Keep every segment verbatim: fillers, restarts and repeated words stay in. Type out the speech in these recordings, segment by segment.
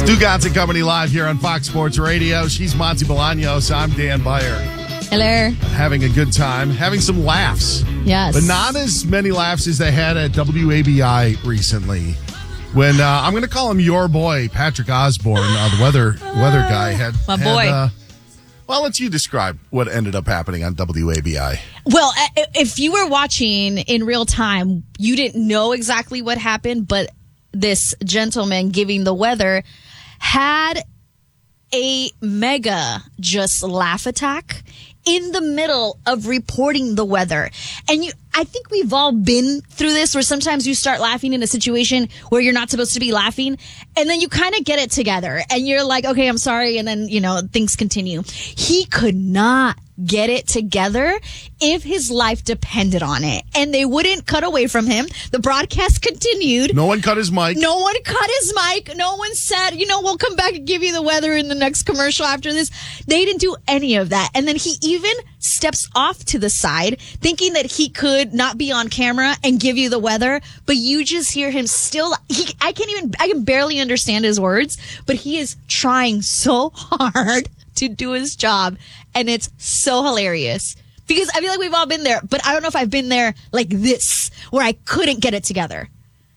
Stugotz and Company live here on Fox Sports Radio. She's Monty Bolaños. I'm Dan Beyer. Hello. Having a good time, having some laughs. Yes. But not as many laughs as they had at W A B I recently. When, uh, I'm going to call him your boy, Patrick Osborne, uh, the weather weather guy. had My had, boy. Uh, well, let's you describe what ended up happening on W A B I. Well, if you were watching in real time, you didn't know exactly what happened, but this gentleman giving the weather had a mega just laugh attack in the middle of reporting the weather. And you, I think we've all been through this where sometimes you start laughing in a situation where you're not supposed to be laughing. And then you kind of get it together and you're like, okay, I'm sorry. And then, you know, things continue. He could not get it together if his life depended on it. And they wouldn't cut away from him. The broadcast continued. No one cut his mic. No one cut his mic. No one said, you know, we'll come back and give you the weather in the next commercial after this. They didn't do any of that. And then he even steps off to the side thinking that he could not be on camera and give you the weather. But you just hear him still. He, I can't even, I can barely understand his words, but he is trying so hard to do his job. And it's so hilarious because I feel like we've all been there, but I don't know if I've been there like this where I couldn't get it together.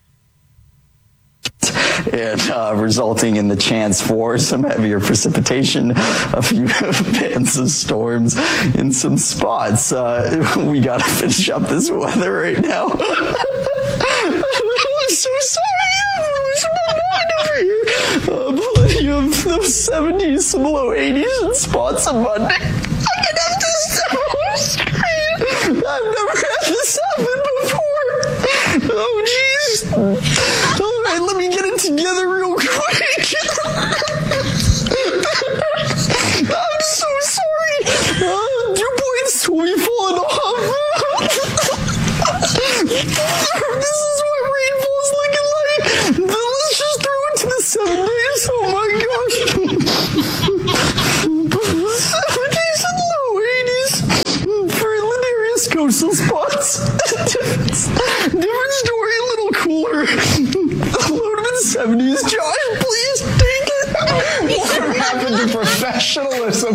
And uh, resulting in the chance for some heavier precipitation, a few bands of storms in some spots. Uh, we got to finish up this weather right now. I'm so sorry. Uh, plenty of those seventies, some low eighties, and spots on Monday. I can have this so screen. I've never had this happen before. Oh, jeez. All right, let me get it together real quick. I'm so sorry. Uh, your points will be falling off. This is what rainfall is looking like. Let's just throw it to the seven days. Oh my gosh. seventies and low eighties for hilarious coastal spots. Different story, a little cooler. Low to the seventies. Josh, please take it. What happened to professionalism,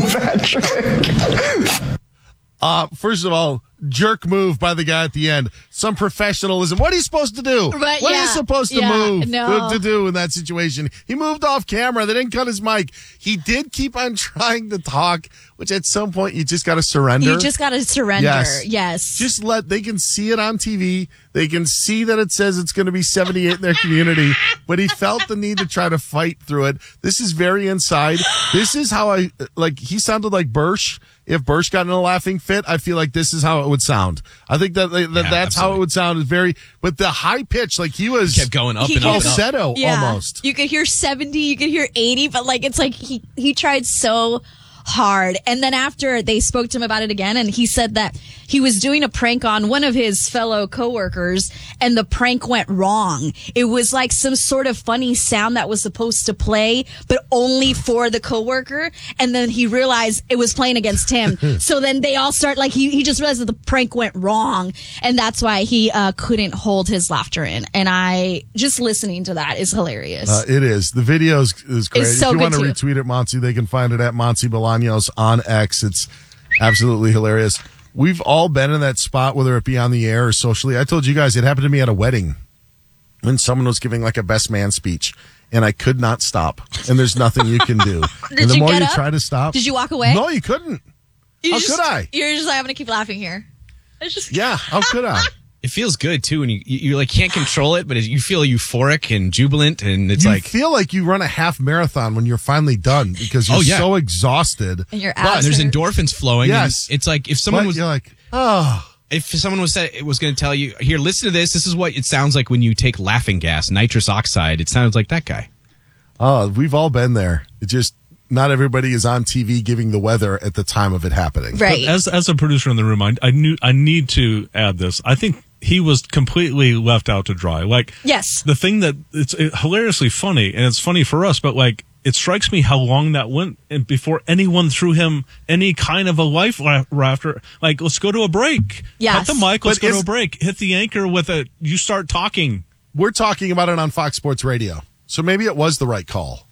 Patrick? Uh, first of all, jerk move by the guy at the end. Some professionalism. What are you supposed to do? Right, what yeah, are you supposed to yeah, move no. to do in that situation? He moved off camera. They didn't cut his mic. He did keep on trying to talk, which at some point you just got to surrender. You just got to surrender. Yes. yes. Just let, they can see it on T V. They can see that it says it's going to be seventy-eight in their community, but he felt the need to try to fight through it. This is very inside. This is how I, like, he sounded like Bursch. If Bursch got in a laughing fit, I feel like this is how it would sound. I think that, that Yeah, that's absolutely. how it would sound. Is very, but the high pitch, like he was Kept going up He- and up and up. falsetto Yeah. almost. You could hear seventy, you could hear eighty, but like it's like he he tried so hard. And then after they spoke to him about it again, and he said that he was doing a prank on one of his fellow coworkers, and the prank went wrong. It was like some sort of funny sound that was supposed to play, but only for the coworker. And then he realized it was playing against him. So then they all start like he he just realized that the prank went wrong, and that's why he uh, couldn't hold his laughter in. And I just listening to that is hilarious. Uh, it is. The video is, is great. It's so if you good want to too. retweet it, Monty, they can find it at Monty Bolaños on X. It's absolutely hilarious. We've all been in that spot, whether it be on the air or socially. I told you guys it happened to me at a wedding when someone was giving like a best man speech, and I could not stop. And there's nothing you can do. Did and the you more get you up? try to stop, Did you walk away? No, you couldn't. You How just, could I? You're just like, I'm going to keep laughing here. It's just, Yeah, how could I? It feels good too when you you, you like can't control it, but you feel euphoric and jubilant, and it's You like feel like you run a half marathon when you're finally done because you're Oh, yeah. so exhausted. and your but abs there's hurt. endorphins flowing. Yes. and it's like if someone But was you're like, oh. if someone was said, was going to tell you, here, listen to this. This is what it sounds like when you take laughing gas, nitrous oxide. It sounds like that guy. Oh, we've all been there. It just, not everybody is on T V giving the weather at the time of it happening. Right. As as a producer in the room, I, I knew I need to add this. I think he was completely left out to dry. Like, Yes. the thing that it's hilariously funny, and it's funny for us, but like, it strikes me how long that went and before anyone threw him any kind of a life rafter. Like, let's go to a break. Yes. Cut the mic. Let's But go to is- a break. Hit the anchor with a. You start talking. We're talking about it on Fox Sports Radio. So maybe it was the right call.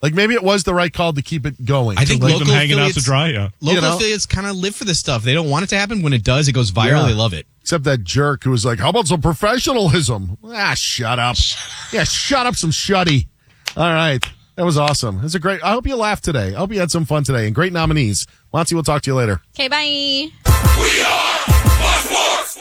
Like maybe it was the right call to keep it going. I think Leave local them hanging out to affiliates, dry. Yeah. local You know? affiliates kind of live for this stuff. They don't want it to happen. When it does, it goes viral. Yeah. They love it. Except that jerk who was like, how about some professionalism? Ah, shut up. Yeah, shut up some shuddy. All right. That was awesome. It's a great, I hope you laughed today. I hope you had some fun today and great nominees. Monty, we'll talk to you later. Okay, bye. We are Fox Sports.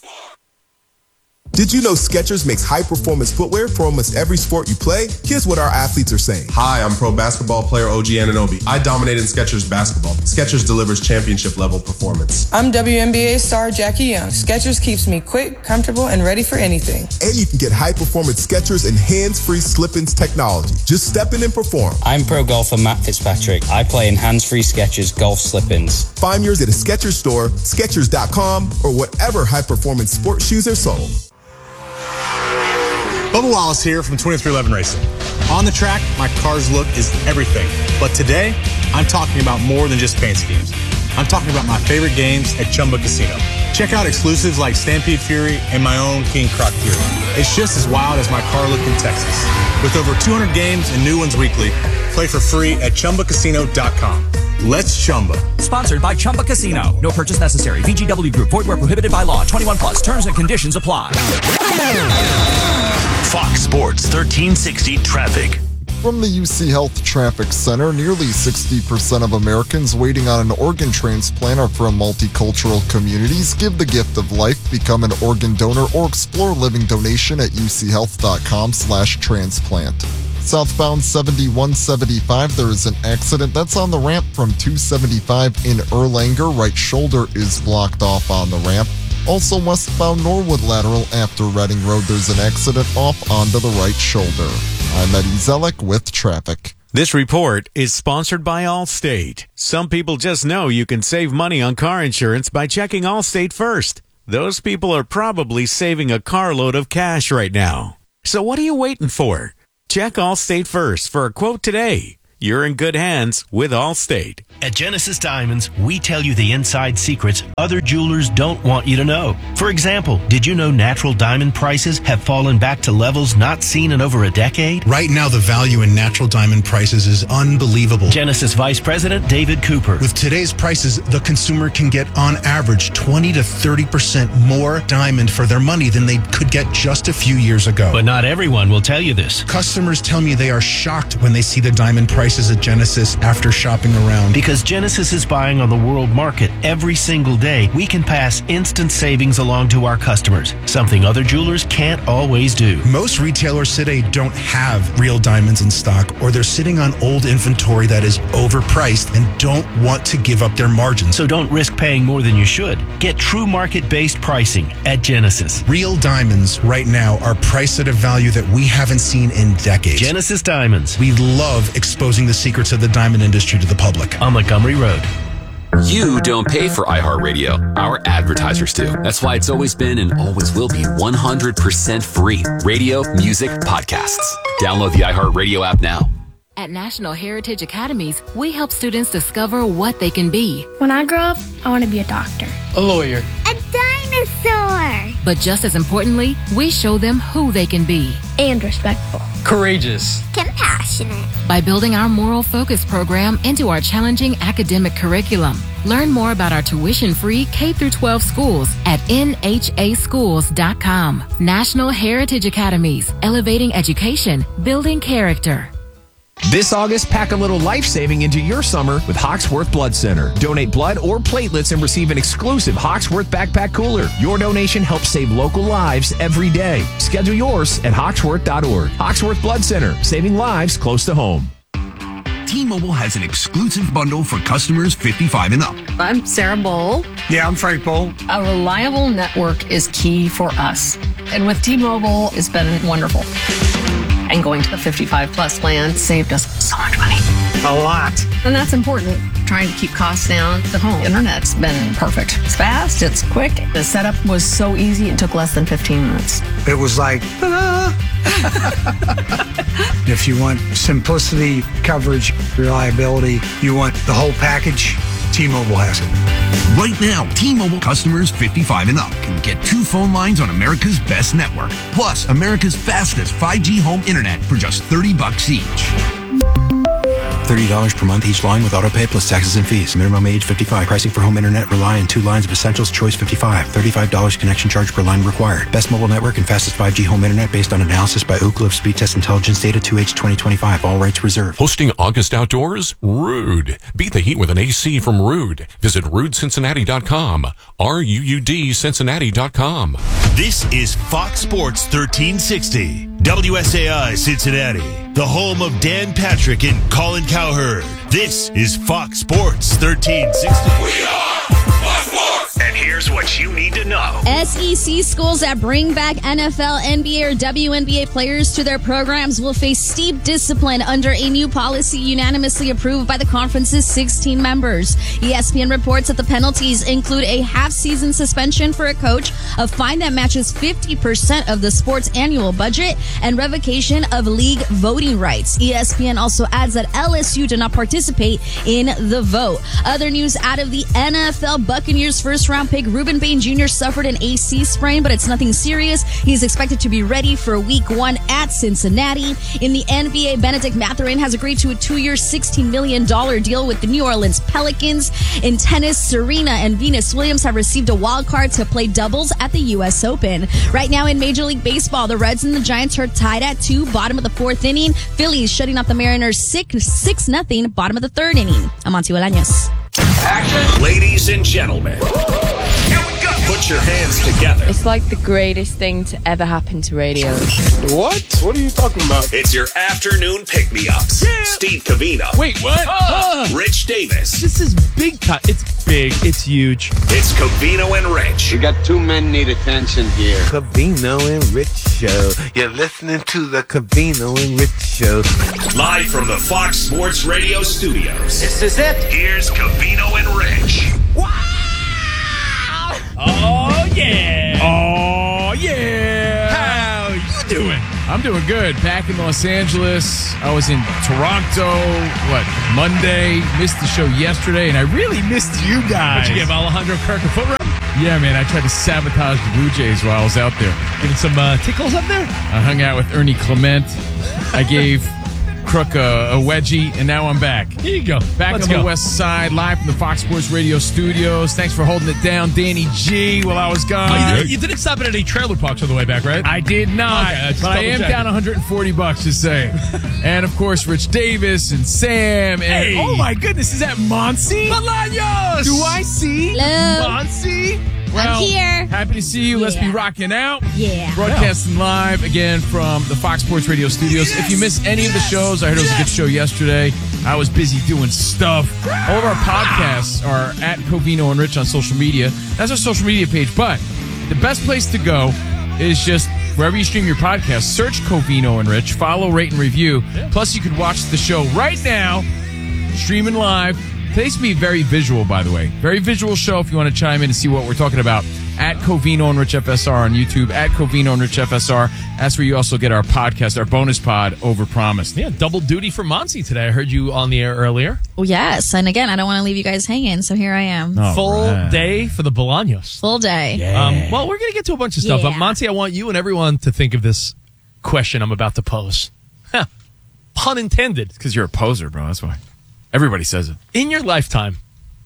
Did you know Skechers makes high-performance footwear for almost every sport you play? Here's what our athletes are saying. Hi, I'm pro basketball player O G Anunoby. I dominate in Skechers basketball. Skechers delivers championship-level performance. I'm W N B A star Jackie Young. Skechers keeps me quick, comfortable, and ready for anything. And you can get high-performance Skechers and hands-free slip-ins technology. Just step in and perform. I'm pro golfer Matt Fitzpatrick. I play in hands-free Skechers golf slip-ins. Find yours at a Skechers store, Skechers dot com, or whatever high-performance sports shoes are sold. Bubba Wallace here from twenty-three eleven Racing. On the track, my car's look is everything. But today, I'm talking about more than just paint schemes. I'm talking about my favorite games at Chumba Casino. Check out exclusives like Stampede Fury and my own King Croc Fury. It's just as wild as my car look in Texas. With over two hundred games and new ones weekly, play for free at Chumba Casino dot com. Let's Chumba. Sponsored by Chumba Casino. No purchase necessary. V G W Group. Void where prohibited by law. twenty-one plus. Terms and conditions apply. Fox Sports thirteen sixty traffic. From the U C Health Traffic Center, nearly sixty percent of Americans waiting on an organ transplant are from multicultural communities. Give the gift of life, become an organ donor, or explore living donation at u c health dot com slash transplant. Southbound seventy-one seventy-five, there is an accident that's on the ramp from two seventy-five in Erlanger. Right shoulder is blocked off on the ramp. Also westbound Norwood lateral after Reading Road, there's an accident off onto the right shoulder. I'm Eddie Zellick with traffic. This report is sponsored by Allstate. Some people just know you can save money on car insurance by checking Allstate first. Those people are probably saving a carload of cash right now. So what are you waiting for? Check Allstate first for a quote today. You're in good hands with Allstate. At Genesis Diamonds, we tell you the inside secrets other jewelers don't want you to know. For example, did you know natural diamond prices have fallen back to levels not seen in over a decade? Right now, the value in natural diamond prices is unbelievable. Genesis Vice President David Cooper. With today's prices, the consumer can get on average twenty to thirty percent more diamond for their money than they could get just a few years ago. But not everyone will tell you this. Customers tell me they are shocked when they see the diamond prices at Genesis after shopping around. Because Genesis is buying on the world market every single day, we can pass instant savings along to our customers, something other jewelers can't always do. Most retailers today don't have real diamonds in stock, or they're sitting on old inventory that is overpriced and don't want to give up their margins. So don't risk paying more than you should. Get true market-based pricing at Genesis. Real diamonds right now are priced at a value that we haven't seen in decades. Genesis Diamonds. We love exposing the secrets of the diamond industry to the public. On Montgomery Road. You don't pay for iHeartRadio. Our advertisers do. That's why it's always been and always will be one hundred percent free. Radio, music, podcasts. Download the iHeartRadio app now. At National Heritage Academies, we help students discover what they can be. When I grow up, I want to be a doctor. A lawyer. A dinosaur. But just as importantly, we show them who they can be. And respectful. Courageous. Compassionate. By building our Moral Focus program into our challenging academic curriculum. Learn more about our tuition-free K through twelve schools at N H A schools dot com. National Heritage Academies, elevating education, building character. This August, pack a little life-saving into your summer with Hawksworth Blood Center. Donate blood or platelets and receive an exclusive Hawksworth backpack cooler. Your donation helps save local lives every day. Schedule yours at hawksworth dot org. Hawksworth Blood Center, saving lives close to home. T-Mobile has an exclusive bundle for customers fifty-five and up. I'm Sarah Bowl. Yeah, I'm Frank Bowl. A reliable network is key for us. And with T-Mobile, it's been wonderful. And going to the fifty-five plus plan saved us so much money. A lot. And that's important. Trying to keep costs down. The home internet's been perfect. It's fast, it's quick. The setup was so easy, it took less than fifteen minutes. It was like, ta-da! If you want simplicity, coverage, reliability, you want the whole package, T-Mobile has it. Right now, T-Mobile customers fifty-five and up can get two phone lines on America's best network, plus America's fastest five G home internet for just thirty bucks each. thirty dollars per month each line with auto pay plus taxes and fees. Minimum age fifty-five. Pricing for home internet rely on two lines of Essentials Choice fifty-five. thirty-five dollars connection charge per line required. Best mobile network and fastest five G home internet based on analysis by Ookla of Speed Test Intelligence Data two H twenty twenty-five. All rights reserved. Hosting August Outdoors? Ruud. Beat the heat with an A C from Ruud. Visit ruud cincinnati dot com. R U U D Cincinnati dot com. This is Fox Sports thirteen sixty. W S A I Cincinnati, the home of Dan Patrick and Colin Cowherd. This is Fox Sports thirteen sixty. We are Fox Sports. And here's what you need to know. S E C schools that bring back N F L, N B A, or W N B A players to their programs will face steep discipline under a new policy unanimously approved by the conference's sixteen members. E S P N reports that the penalties include a half-season suspension for a coach, a fine that matches fifty percent of the sport's annual budget, and revocation of league voting rights. E S P N also adds that L S U did not participate in the vote. Other news out of the N F L: Buccaneers first-round pick Reuben Payne Junior suffered an A C sprain, but it's nothing serious. He's expected to be ready for week one at Cincinnati. In the N B A, Benedict Mathurin has agreed to a two-year, sixteen million dollars deal with the New Orleans Pelicans. In tennis, Serena and Venus Williams have received a wild card to play doubles at the U S Open. Right now in Major League Baseball, the Reds and the Giants are tied at two, bottom of the fourth inning. Phillies shutting out the Mariners six, six nothing, bottom of the third inning. I'm Auntie Bolaños. Action. Ladies and gentlemen, here we go. Put your hands together. It's like the greatest thing to ever happen to radio. What? What are you talking about? It's your afternoon pick-me-ups. Yeah. Steve Cavino. Wait, what? Uh, Rich Davis. This is big time. It's big. It's huge. It's Cavino and Rich. We got two men need attention here. Cavino and Rich Show. You're listening to the Cavino and Rich Show. Live from the Fox Sports Radio studios. This is it. Here's Cavino and Rich. Wow! Oh, yeah. Oh, yeah. How you doing? I'm doing good. Back in Los Angeles. I was in Toronto, what, Monday. Missed the show yesterday, and I really missed you guys. Did you give Alejandro Kirk a foot rub? Yeah, man, I tried to sabotage the Blue Jays while I was out there. Giving some uh, tickles up there? I hung out with Ernie Clement. I gave Crook a, a wedgie, and now I'm back. Here you go. Back Let's on go. the west side, live from the Fox Sports Radio studios. Thanks for holding it down, Danny G, while I was gone. Oh, you, didn't, you didn't stop at any trailer parks on the way back, right? I did not, Okay, just but I am double-checking. down one hundred forty bucks, just saying. And, of course, Rich Davis and Sam. And, Hey. oh, my goodness, is that Monsi? Bolaños! Do I see Hello. Monsi? I'm here. Happy to see you. Let's be Yeah. rocking out. Yeah. Broadcasting live again from the Fox Sports Radio studios. If you missed any of the shows, I heard it was a good show yesterday. I was busy doing stuff. All of our podcasts are at Covino and Rich on social media. That's our social media page. But the best place to go is just wherever you stream your podcast, search Covino and Rich, follow, rate, and review. Plus, you could watch the show right now, streaming live. Today's going to be very visual, by the way. Very visual show if you want to chime in and see what we're talking about. At Covino and Rich F S R on YouTube. At Covino and Rich F S R. That's where you also get our podcast, our bonus pod, Overpromised. Yeah, double duty for Monsi today. I heard you on the air earlier. Oh, yes. And again, I don't want to leave you guys hanging, so here I am. All Full right. day for the Bolaños. Full day. Yeah. Um, well, we're going to get to a bunch of stuff. Yeah. But Monty, I want you and everyone to think of this question I'm about to pose. Huh. Pun intended. Because you're a poser, bro. That's why. Everybody says it. In your lifetime,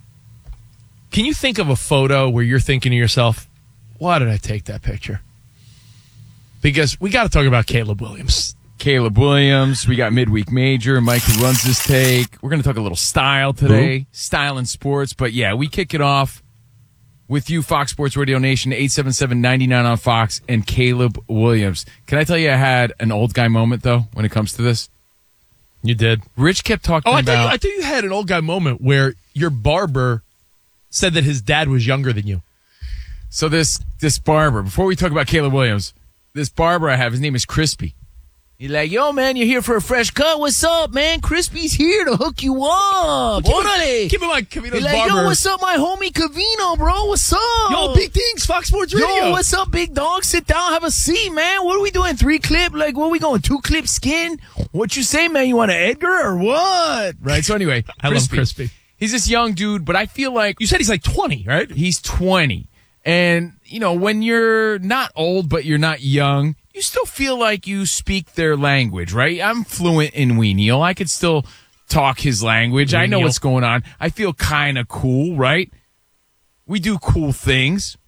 can you think of a photo where you're thinking to yourself, why did I take that picture? Because we got to talk about Caleb Williams. Caleb Williams. We got Midweek Major. Mike who runs this take. We're going to talk a little style today. Ooh. Style and sports. But yeah, we kick it off with you, Fox Sports Radio Nation, eight seven seven, nine nine on Fox, and Caleb Williams. Can I tell you I had an old guy moment, though, when it comes to this? You did. Rich kept talking oh, I about... Thought you, I thought you had an old guy moment where your barber said that his dad was younger than you. So this this barber, before we talk about Caleb Williams, this barber I have, his name is Crispy. He's like, yo, man, you're here for a fresh cut. What's up, man? Crispy's here to hook you up. Keep Orale. in, keep in mind, Cavino's He's like, barber. yo, what's up, my homie Cavino, bro? What's up? Yo, big things, Fox Sports Radio. Yo, what's up, big dog? Sit down, have a seat, man. What are we doing? Three clip? Like, what are we going? Two clip skin? What you say, man? You want an Edgar or what? Right, so anyway. I love Crispy. He's this young dude, but I feel like... You said he's like twenty, right? He's twenty. And, you know, when you're not old, but you're not young, you still feel like you speak their language, right? I'm fluent in Weenial. I could still talk his language. I know Menial. what's going on. I feel kind of cool, right? We do cool things.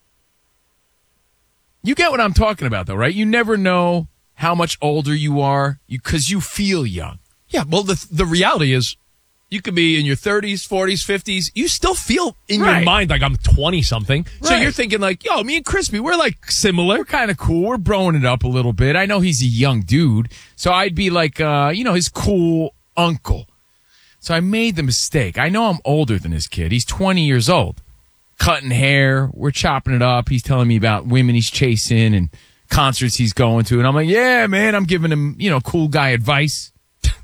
You get what I'm talking about, though, right? You never know how much older you are because you, you feel young. Yeah, well, the the reality is you could be in your thirties, forties, fifties. You still feel in Right. your mind like I'm twenty-something. So Right. you're thinking like, yo, me and Crispy, we're like similar. We're kind of cool. We're broing it up a little bit. I know he's a young dude, so I'd be like, uh, you know, his cool uncle. So I made the mistake. I know I'm older than this kid. He's twenty years old. Cutting hair. We're chopping it up. He's telling me about women he's chasing and concerts he's going to. And I'm like, yeah, man, I'm giving him, you know, cool guy advice.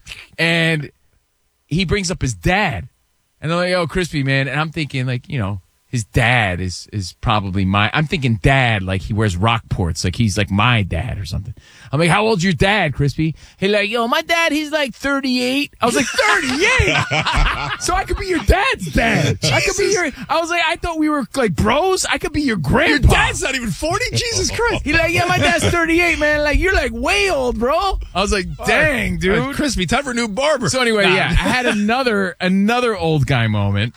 And he brings up his dad. And they're like, oh, Crispy, man. And I'm thinking, like, you know, his dad is is probably my, I'm thinking dad, like he wears Rockports, like he's like my dad or something. I'm like, how old's your dad, Crispy? He's like, yo, my dad, he's like thirty-eight. I was like, thirty-eight? So I could be your dad's dad. I could be your, I was like, I thought we were like bros. I could be your grandpa. Your dad's not even forty? Jesus Christ. He's like, yeah, my dad's thirty-eight, man. Like, you're like way old, bro. I was like, dang, dude. Uh, Crispy, time for a new barber. So anyway, Nah. yeah, I had another another old guy moment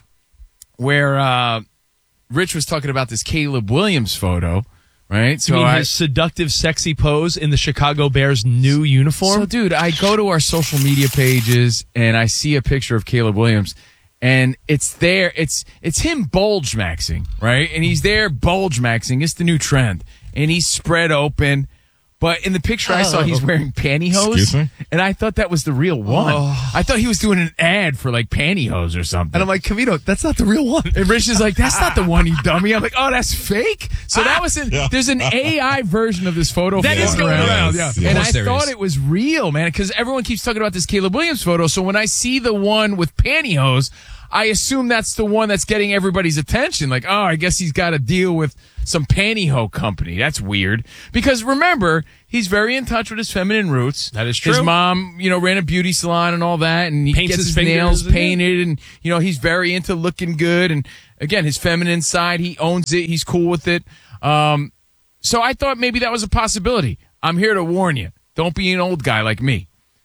where uh, Rich was talking about this Caleb Williams photo, right? You mean I, his seductive, sexy pose in the Chicago Bears' new uniform? So, dude, I go to our social media pages and I see a picture of Caleb Williams, and it's there. It's it's him bulge maxing, right? And he's there bulge maxing. It's the new trend, and he's spread open. But in the picture I saw, he's wearing pantyhose. Excuse me? And I thought that was the real one. Oh. I thought he was doing an ad for like pantyhose or something. And I'm like, Cavino, that's not the real one. And Rich is like, that's not the one, you dummy. I'm like, oh, that's fake? So that was, in, Yeah. there's an A I version of this photo. That is floating going around, Yes. yeah. And Of I course there thought is. it was real, man, because everyone keeps talking about this Caleb Williams photo. So when I see the one with pantyhose, I assume that's the one that's getting everybody's attention. Like, oh, I guess he's got to deal with some pantyhose company. That's weird. Because remember, he's very in touch with his feminine roots. That is true. His mom, you know, ran a beauty salon and all that, and he Paints gets his his, fingers nails and- painted, and, you know, he's very into looking good. And again, his feminine side, he owns it. He's cool with it. Um, so I thought maybe that was a possibility. I'm here to warn you. Don't be an old guy like me.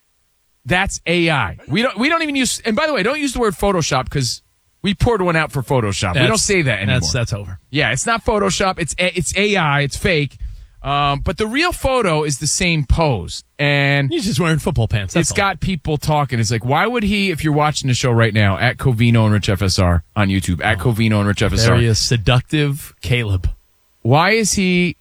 That's A I. We don't, we don't even use, and by the way, don't use the word Photoshop because we poured one out for Photoshop. we That's- don't say that anymore. That's, that's over. Yeah, it's not Photoshop. It's A- it's A I. It's fake. Um, but the real photo is the same pose, and He's just wearing football pants. That's it's all. got people talking. It's like, why would he? If you're watching the show right now, at Covino and Rich F S R on YouTube, at Covino and Rich F S R, There he is, seductive Caleb. why is he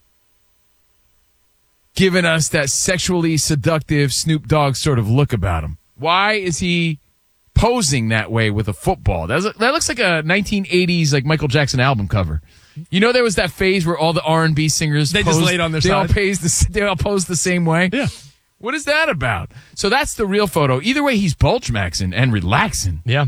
giving us that sexually seductive Snoop Dogg sort of look about him? Why is he posing that way with a football? That's, that looks like a nineteen eighties like Michael Jackson album cover. You know, there was that phase where all the R and B singers They just posed- laid on their they all side. posed the, they all posed the same way. Yeah. What is that about? So that's the real photo. Either way, he's bulge maxing and relaxing. Yeah.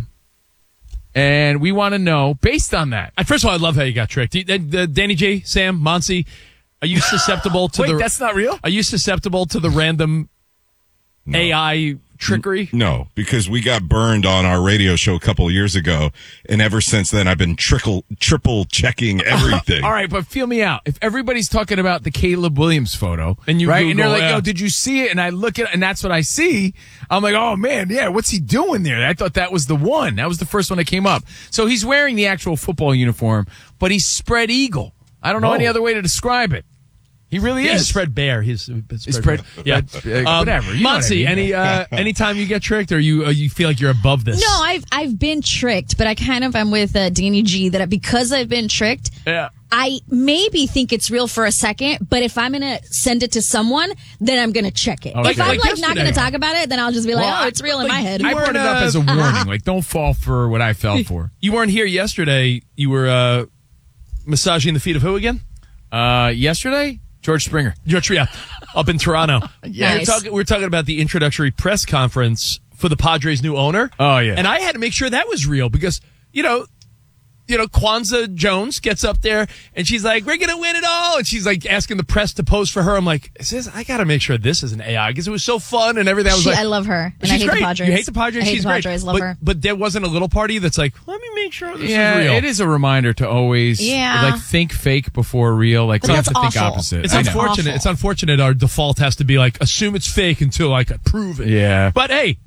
And we want to know, based on that. Uh, First of all, I love how you got tricked. You- uh, uh, Danny J, Sam, Monsi, are you susceptible to Wait, the... that's not real? Are you susceptible to the random No. A I trickery? No, because we got burned on our radio show a couple of years ago, and ever since then I've been trickle, triple checking everything. All right, but feel me out. If everybody's talking about the Caleb Williams photo, And you right, and they're Google, like, yeah. "Yo, did you see it?" And I look at, and that's what I see. I'm like, "Oh man, yeah, what's he doing there?" I thought that was the one. That was the first one that came up. So he's wearing the actual football uniform, but he's spread eagle. I don't know Whoa. any other way to describe it. He really He's is. a spread bear. He's a spread, spread- bear. Yeah, uh, whatever. You know what I Monsi, mean. any uh, anytime you get tricked, or you uh, you feel like you're above this? No, I've I've been tricked, but I kind of am with uh, Danny G that because I've been tricked, Yeah. I maybe think it's real for a second, but if I'm gonna send it to someone, then I'm gonna check it. Okay. If I'm Like like, not yesterday. gonna talk about it, then I'll just be like, Well, oh, it's real in like, my head. I brought it up as a warning. Like, don't fall for what I fell for. You weren't here yesterday. You were uh, massaging the feet of who again? Uh, yesterday, George Springer. George, yeah, up in Toronto. Yeah. we were Nice. talking. We were talking about the introductory press conference for the Padres' new owner. Oh, yeah. and I had to make sure that was real because you know. You know, Kwanzaa Jones gets up there and she's like, "We're gonna win it all," and she's like asking the press to pose for her. I'm like, "Is this, I gotta make sure this is an A I because it was so fun and everything." I was She- like, I love her, and she's I hate great. the Padres. You hate the Padres. I hate she's the great. Padres. Love but, her. but there wasn't a little party that's like, "Let me make sure this Yeah, is real." it is a reminder to always Yeah. like think fake before real. Like But we have that's to think awful. opposite. It's I know. unfortunate. Awful. It's unfortunate. Our default has to be like assume it's fake until I can prove it. Yeah. But hey,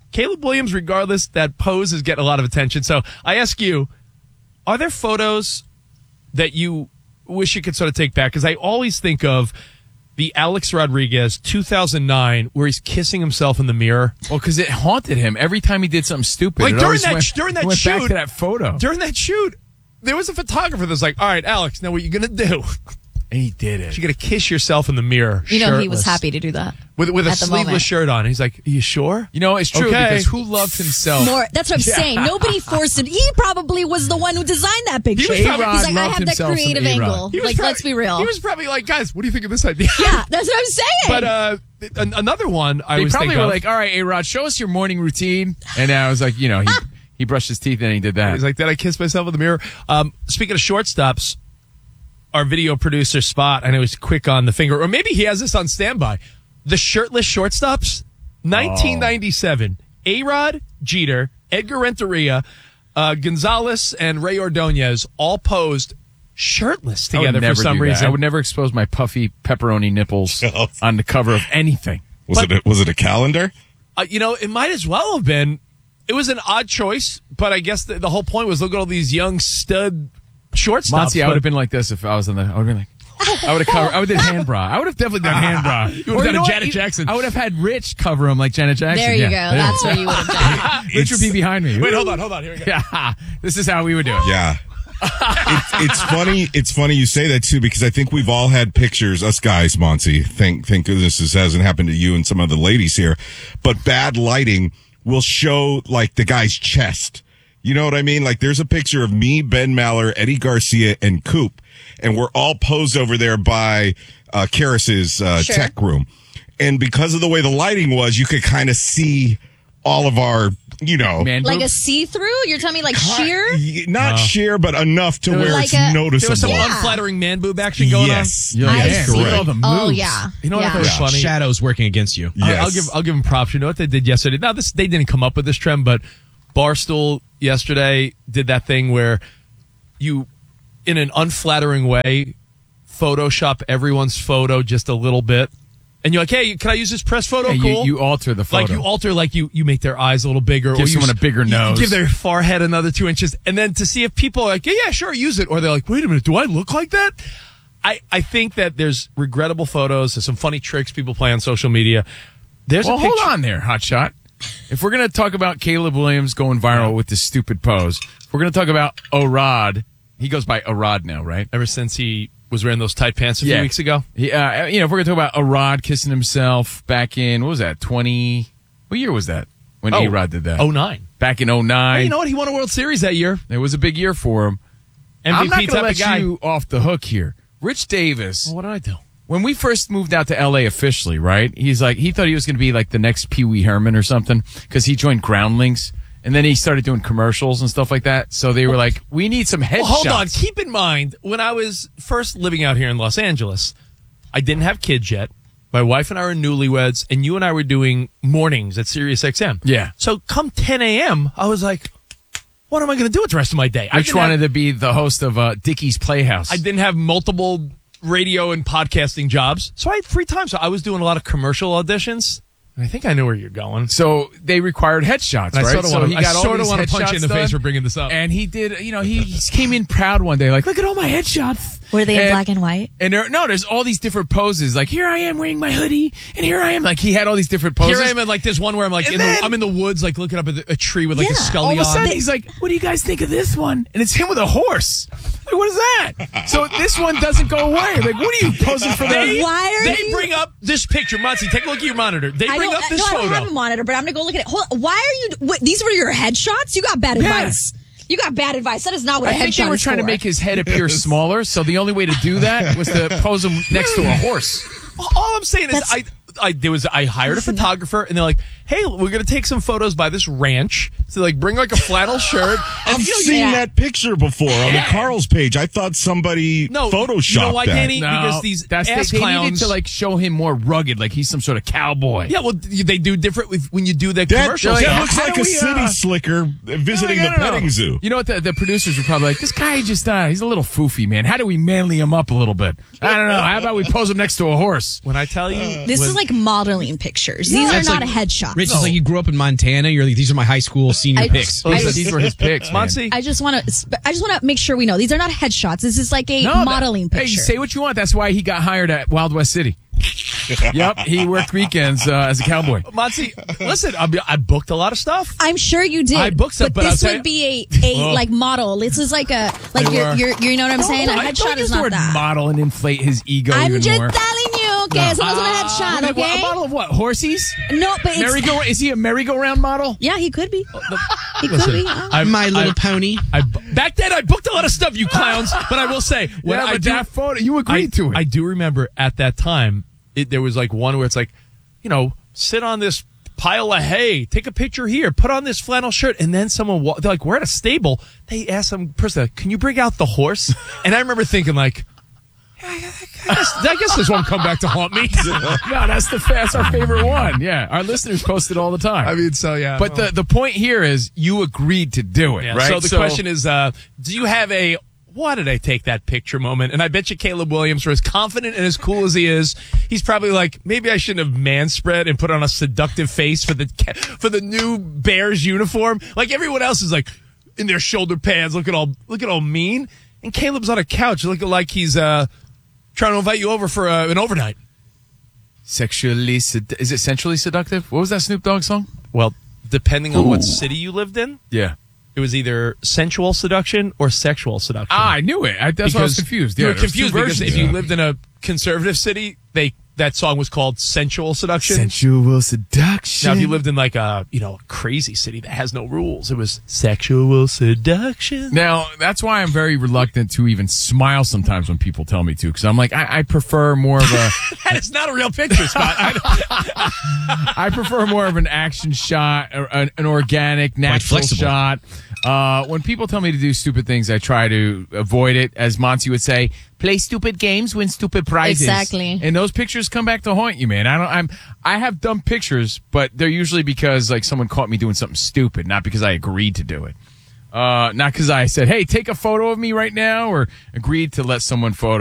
Caleb Williams, regardless, that pose is getting a lot of attention. So I ask you, are there photos that you wish you could sort of take back? Because I always think of the Alex Rodriguez two thousand nine where he's kissing himself in the mirror. Well, because it haunted him every time he did something stupid. Like it during always that, went, during that went shoot, back to that photo. During that shoot, there was a photographer that's like, all right, Alex, now what you going to do? And he did it. You're going to kiss yourself in the mirror. You know, he was shirtless. happy to do that. With, with a at the sleeveless moment. shirt on. He's like, are you sure? You know, it's true Okay. because who loved himself? More, that's what I'm Yeah. saying. Nobody forced it. He probably was the one who designed that picture. He was probably- He's like, I loved have that himself some creative A-Rod. angle. He was Like, probably- let's be real. He was probably like, guys, what do you think of this idea? Yeah, that's what I'm saying. But uh, an- another one I They was probably thinking were of, like, all right, A-Rod, show us your morning routine. And I was like, you know, he, he brushed his teeth and he did that. He's like, did I kiss myself in the mirror? Um, speaking of shortstops, our video producer Spot, I know he's quick on the finger, or maybe he has this on standby. The shirtless shortstops, nineteen ninety-seven. A-Rod, Jeter, Edgar Renteria, uh, Gonzalez, and Ray Ordonez all posed shirtless I would together for never some do that. reason. I would never expose my puffy pepperoni nipples on the cover of anything. Was it a, was it a calendar? Uh, you know, it might as well have been. It was an odd choice, but I guess the, the whole point was look at all these young stud shortstops. Monty, I but- would have been like this if I was in the. I would have been like. I would have covered. I would have did hand bra. I would have definitely done hand bra. You would have Or done a know what? Janet You- Jackson. I would have had Rich cover him like Janet Jackson. There you Yeah. go. That's what you would have done. Rich would be behind me. Wait, hold on, hold on. Here we go. Yeah, this is how we would do it. Yeah. it's, it's funny. It's funny you say that too, because I think we've all had pictures, us guys, Monty. Thank, thank goodness this hasn't happened to you and some of the ladies here. But bad lighting will show like the guy's chest. You know what I mean? Like there's a picture of me, Ben Maller, Eddie Garcia, and Coop, and we're all posed over there by uh, Karras's uh, Sure. tech room. And because of the way the lighting was, you could kind of see all of our, you know, Man Like a boobs. see-through? You're telling me like sheer? Y- not sheer, but enough to where Like it's a- There noticeable. was some Yeah. unflattering man boob action going yes. You're like, I man, see. look at all the moves. Oh, yeah. You know what I yeah. thought was funny? Shadows working against you. I- Yes. I'll give I'll give them props. You know what they did yesterday? Now this they didn't come up with this trend, but Barstool yesterday did that thing where you, in an unflattering way, Photoshop everyone's photo just a little bit, and you're like, "Hey, can I use this press photo?" Yeah, you- cool. you alter the photo. Like you alter, like you you make their eyes a little bigger, Give or you someone s- a bigger you nose. give their forehead another two inches, and then to see if people are like, "Yeah, yeah, sure, use it," or they're like, "Wait a minute, do I look like that?" I I think that there's regrettable photos. There's some funny tricks people play on social media. There's well, a picture. hold on there, hotshot. If we're going to talk about Caleb Williams going viral with this stupid pose, if we're going to talk about Orod, he goes by Orod now, right? Ever since he was wearing those tight pants a few Yeah. weeks ago. He, uh, you know, if we're going to talk about Orod kissing himself back in, what was that, twenty? What year was that when Oh, A-Rod did that? oh nine. Back in oh nine. Hey, you know what? He won a World Series that year. It was a big year for him. M V P I'm not going to type let of guy. you off the hook here. Rich Davis. Well, what did I do? When we first moved out to L A officially, right? He's like, he thought he was going to be like the next Pee Wee Herman or something because he joined Groundlings. And then he started doing commercials and stuff like that. So they were like, we need some headshots. Well, hold on. Keep in mind, when I was first living out here in Los Angeles, I didn't have kids yet. My wife and I were newlyweds, and you and I were doing mornings at Sirius X M. Yeah. So come ten a.m., I was like, what am I going to do with the rest of my day? I Rich didn't wanted have- to be the host of uh, Dickie's Playhouse. I didn't have multiple radio and podcasting jobs, so I had free time. So I was doing a lot of commercial auditions. And I think I know where you're going. So they required headshots, And I right? sorta so wanna- he I got all sorta these wanna punch you in the headshots face done. for bringing this up. And he did, you know, he, he came in proud one day, like, look at all my headshots. Were they in And- black and white? And there, no, there's all these different poses. Like, here I am wearing my hoodie, and here I am. Like, he had all these different poses. Here I am in like this one where I'm like, And in then- the, I'm in the woods, like looking up at the, a tree with like a Yeah. scully all of a on. sudden, he's like, what do you guys think of this one? And it's him with a horse. Like, what is that? So this one doesn't go away. Like, what are you posing for They, the... Why are they you- bring up this picture. Monty, take a look at your monitor. They I bring don't, up this no, I photo. don't have a monitor, but I'm gonna go look at it. Hold on. Why are you? What, these were your headshots? You got bad Yeah. advice. You got bad advice. That is not what I a think headshot they were is trying for. to make his head appear smaller, so the only way to do that was to pose him next to a horse. All I'm saying is, That's- I, I there was I hired a photographer, and they're like, "Hey, we're gonna take some photos by this ranch. So like, bring like a flannel shirt." And, I've you know, seen yeah. that picture before on the Carl's page. I thought somebody No, photoshopped you know why, that. Danny? Because these that's ass they, they clowns needed to like show him more rugged, like he's some sort of cowboy. Yeah, well, they do different with, when you do the That, commercials. that Yeah. looks How like do a we, city uh, slicker visiting Like, I the don't know. petting zoo. You know what? The, the producers were probably like, this guy just, uh, he's a little foofy, man. How do we manly him up a little bit? I don't know. How about we pose him next to a horse? When I tell you, This when- is like like modeling pictures. These are That's not like- a headshot. Rich is like, you grew up in Montana. You're like, these are my high school senior I- pics. I just- These were his picks, man. Monty? I just want to. I just want to make sure we know these are not headshots. This is like a No, that- modeling Hey, picture. say what you want. That's why he got hired at Wild West City. Yep, he worked weekends uh, as a cowboy. Monty, listen, I, I booked a lot of stuff. I'm sure you did. I booked stuff, but but I'll this tell would you- be a, a Oh. like model. This is like a like They you're, were. you're you know what I'm saying. A Don't- headshot don't use is the not word that. model and inflate his ego I'm even just more. telling you. Okay, so it wasn't a headshot. Wait, what, Okay. a model of what? Horsies? No, but it's Merry-go- is he a merry-go-round model? yeah, he could be. He could Listen, be. I- My Little I- Pony. I, back then, I booked a lot of stuff, you clowns. But I will say, when Yeah, I but do, that photo, you agreed I, to it. I do remember at that time, it, there was like one where it's like, you know, sit on this pile of hay, take a picture here, put on this flannel shirt, and then someone, wa- they're like, we're at a stable. They asked some person, can you bring out the horse? And I remember thinking like, I guess, I guess this won't come back to haunt me. No, that's the that's our favorite one. Yeah, our listeners post it all the time. I mean, so yeah. But the, the point here is you agreed to do it, Yeah, right? So the question is, uh, do you have a why did I take that picture moment? And I bet you Caleb Williams, for as confident and as cool as he is, he's probably like, maybe I shouldn't have man spread and put on a seductive face for the for the new Bears uniform. Like everyone else is like in their shoulder pads, looking all looking all mean, and Caleb's on a couch looking like he's uh, trying to invite you over for uh, an overnight. Sexually, sed- is it sensually seductive? What was that Snoop Dogg song? Well, depending on what city you lived in, Yeah. it was either sensual seduction or sexual seduction. Ah, I knew it. I, that's why I was confused. You Yeah, were there's two confused because versions. if you Yeah. lived in a conservative city, they that song was called sensual seduction. Sensual seduction. Now, if you lived in like a you know a crazy city that has no rules, it was sexual seduction. Now, that's why I'm very reluctant to even smile sometimes when people tell me to, because I'm like, I, I prefer more of a... That is not a real picture, Scott. I, I prefer more of an action shot, or an, an organic, natural flexible. shot. Uh, when people tell me to do stupid things, I try to avoid it. As Monty would say, play stupid games, win stupid prizes. Exactly. And those pictures come back to haunt you, man. I don't. I'm. I have dumb pictures, but they're usually because like someone caught me doing something stupid, not because I agreed to do it. Uh, not because I said, "Hey, take a photo of me right now," or agreed to let someone photo.